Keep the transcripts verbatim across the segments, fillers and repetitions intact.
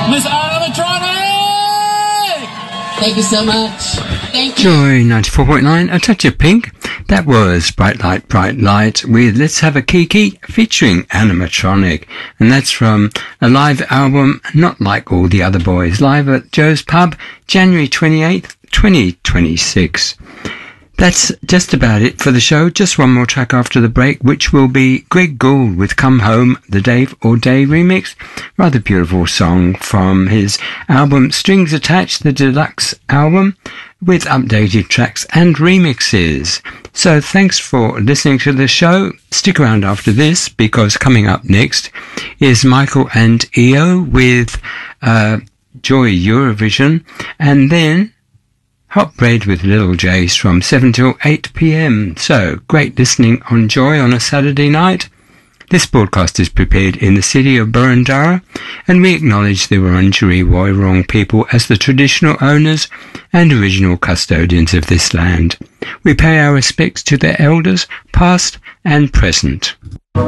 Miss Animatronic! Thank you so much. Thank you. Joy ninety-four point nine, a touch of pink. That was Bright Light, Bright Light with Let's Have a Kiki featuring Animatronic. And that's from a live album, Not Like All the Other Boys, live at Joe's Pub, January twenty-eighth, twenty twenty-six. That's just about it for the show. Just one more track after the break, which will be Greg Gould with Come Home, the Dave O'Day remix. Rather beautiful song from his album Strings Attached, the deluxe album, with updated tracks and remixes. So thanks for listening to the show. Stick around after this, because coming up next is Michael and E O with uh, Joy Eurovision, and then Hot Bread with Little Jace from seven till eight p.m. So, great listening on Joy on a Saturday night. This broadcast is prepared in the city of Boroondara, and we acknowledge the Wurundjeri Woiwurrung people as the traditional owners and original custodians of this land. We pay our respects to their elders, past and present.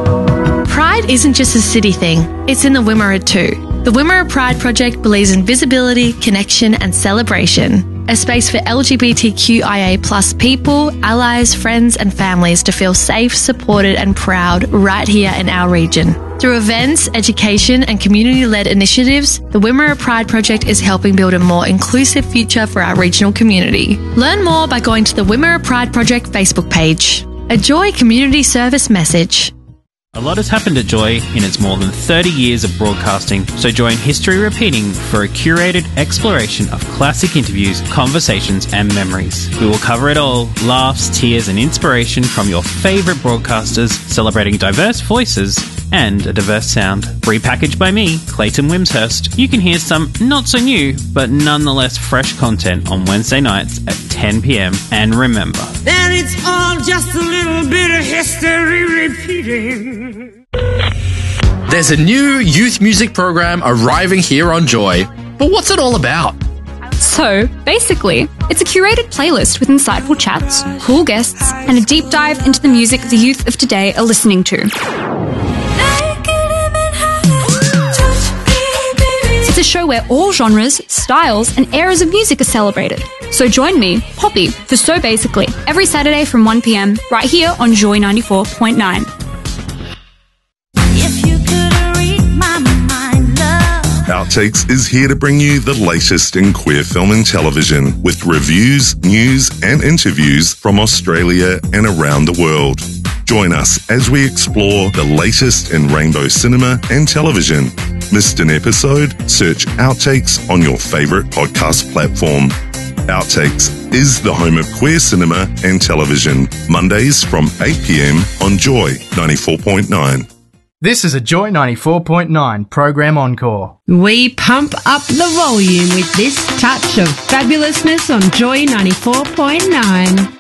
Pride isn't just a city thing, it's in the Wimmera too. The Wimmera Pride Project believes in visibility, connection and celebration. A space for L G B T Q I A plus people, allies, friends and families to feel safe, supported and proud right here in our region. Through events, education and community-led initiatives, the Wimmera Pride Project is helping build a more inclusive future for our regional community. Learn more by going to the Wimmera Pride Project Facebook page. A Joy Community Service message. A lot has happened at Joy in its more than thirty years of broadcasting, so join History Repeating for a curated exploration of classic interviews, conversations and memories. We will cover it all: laughs, tears and inspiration from your favourite broadcasters, celebrating diverse voices and a diverse sound. Repackaged by me, Clayton Wimshurst, you can hear some not so new but nonetheless fresh content on Wednesday nights at ten p.m. And remember, that it's all just a little bit of history repeating. There's a new youth music program arriving here on Joy. But what's it all about? So, basically, it's a curated playlist with insightful chats, cool guests, and a deep dive into the music the youth of today are listening to. It's a show where all genres, styles, and eras of music are celebrated. So join me, Poppy, for So Basically, every Saturday from one p.m, right here on Joy ninety-four point nine. Outtakes is here to bring you the latest in queer film and television, with reviews, news and interviews from Australia and around the world. Join us as we explore the latest in rainbow cinema and television. Missed an episode? Search Outtakes on your favourite podcast platform. Outtakes is the home of queer cinema and television, Mondays from eight p.m. on Joy ninety-four point nine. This is a Joy ninety-four point nine program encore. We pump up the volume with this touch of fabulousness on Joy ninety-four point nine.